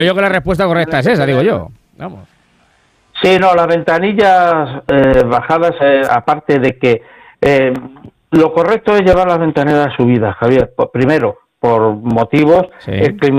Yo que la respuesta correcta es esa, digo yo. Vamos. Sí, no, las ventanillas bajadas, aparte de que lo correcto es llevar las ventanillas subidas, Javier. Primero, por motivos, Sí. el